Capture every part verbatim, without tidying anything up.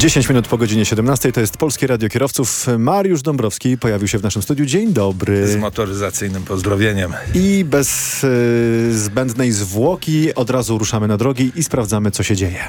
dziesięć minut po godzinie siedemnastej to jest Polskie Radio Kierowców. Mariusz Dąbrowski pojawił się w naszym studiu. Dzień dobry. Z motoryzacyjnym pozdrowieniem. I bez y, zbędnej zwłoki od razu ruszamy na drogi i sprawdzamy, co się dzieje.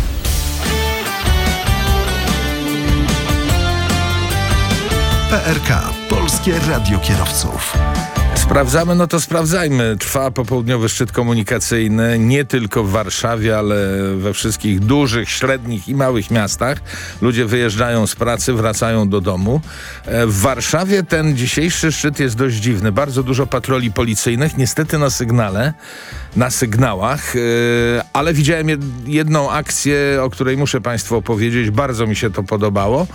P R K. Polskie Radio Kierowców. Sprawdzamy, no to sprawdzajmy. Trwa popołudniowy szczyt komunikacyjny nie tylko w Warszawie, ale we wszystkich dużych, średnich i małych miastach. Ludzie wyjeżdżają z pracy, wracają do domu. W Warszawie ten dzisiejszy szczyt jest dość dziwny. Bardzo dużo patroli policyjnych, niestety na sygnale, na sygnałach, ale widziałem jedną akcję, o której muszę Państwu opowiedzieć. Bardzo mi się to podobało.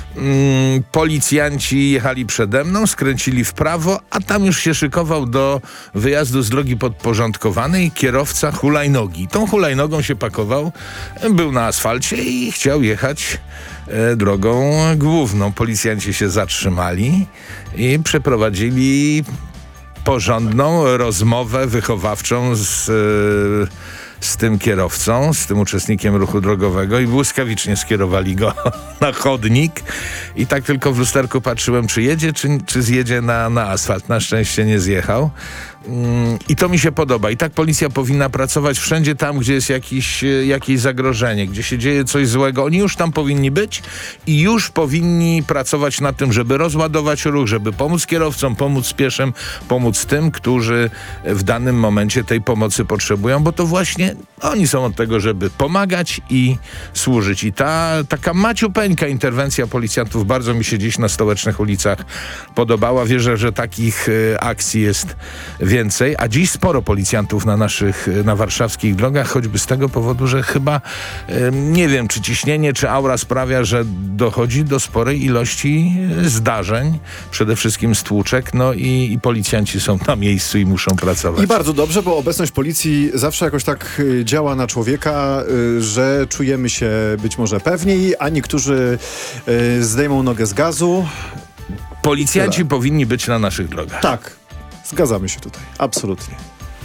Policjanci jechali przede mną, skręcili w prawo, a tam już się szykował do wyjazdu z drogi podporządkowanej kierowca hulajnogi. Tą hulajnogą się pakował, był na asfalcie i chciał jechać e, drogą główną. Policjanci się zatrzymali i przeprowadzili porządną rozmowę wychowawczą z e, z tym kierowcą, z tym uczestnikiem ruchu drogowego i błyskawicznie skierowali go na chodnik i tak tylko w lusterku patrzyłem, czy jedzie, czy, czy zjedzie na, na asfalt. Na szczęście nie zjechał. I to mi się podoba. I tak policja powinna pracować wszędzie tam, gdzie jest jakiś, jakieś zagrożenie, gdzie się dzieje coś złego. Oni już tam powinni być i już powinni pracować nad tym, żeby rozładować ruch, żeby pomóc kierowcom, pomóc pieszym, pomóc tym, którzy w danym momencie tej pomocy potrzebują, bo to właśnie oni są od tego, żeby pomagać i służyć. I ta taka maciupeńka interwencja policjantów bardzo mi się dziś na stołecznych ulicach podobała. Wierzę, że takich y, akcji jest więcej, a dziś sporo policjantów na naszych, na warszawskich drogach, choćby z tego powodu, że chyba y, nie wiem, czy ciśnienie, czy aura sprawia, że dochodzi do sporej ilości zdarzeń, przede wszystkim stłuczek, no i, i policjanci są na miejscu i muszą pracować. I bardzo dobrze, bo obecność policji zawsze jakoś tak y, działa na człowieka, y, że czujemy się być może pewniej, a niektórzy y, zdejmą nogę z gazu. Policjanci Tyle. powinni być na naszych drogach. Tak, zgadzamy się tutaj, absolutnie.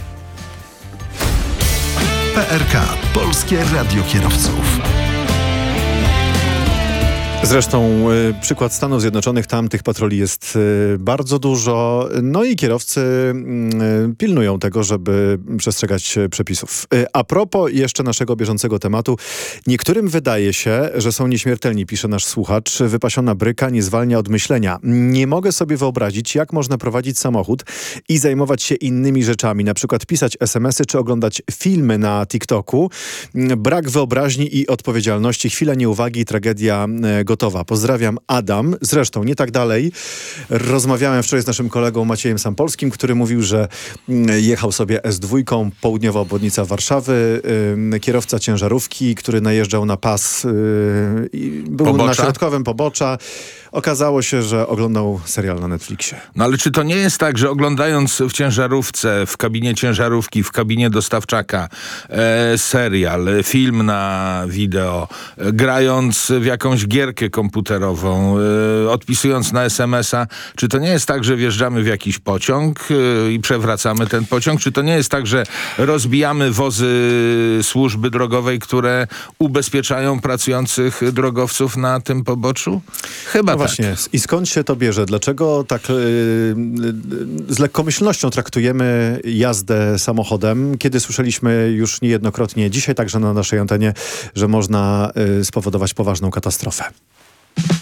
P R K. Polskie Radio Kierowców. Zresztą y, przykład Stanów Zjednoczonych, tam tych patroli jest y, bardzo dużo, no i kierowcy y, pilnują tego, żeby przestrzegać przepisów. Y, a propos jeszcze naszego bieżącego tematu, niektórym wydaje się, że są nieśmiertelni, pisze nasz słuchacz. Wypasiona bryka nie zwalnia od myślenia. Nie mogę sobie wyobrazić, jak można prowadzić samochód i zajmować się innymi rzeczami, na przykład pisać es em esy czy oglądać filmy na TikToku. Brak wyobraźni i odpowiedzialności, chwila nieuwagi i tragedia y, gotowa. Pozdrawiam, Adam. Zresztą nie tak dalej. Rozmawiałem wczoraj z naszym kolegą Maciejem Sampolskim, który mówił, że jechał sobie es dwa, południowa obwodnica Warszawy, yy, kierowca ciężarówki, który najeżdżał na pas, yy, i był Pobocza? na środkowym pobocza. Okazało się, że oglądał serial na Netflixie. No ale czy to nie jest tak, że oglądając w ciężarówce, w kabinie ciężarówki, w kabinie dostawczaka e, serial, film na wideo, e, grając w jakąś gierkę komputerową, e, odpisując na es em esa, czy to nie jest tak, że wjeżdżamy w jakiś pociąg e, i przewracamy ten pociąg? Czy to nie jest tak, że rozbijamy wozy służby drogowej, które ubezpieczają pracujących drogowców na tym poboczu? Chyba No właśnie. I skąd się to bierze? Dlaczego tak yy, yy, z lekkomyślnością traktujemy jazdę samochodem, kiedy słyszeliśmy już niejednokrotnie, dzisiaj także na naszej antenie, że można yy, spowodować poważną katastrofę?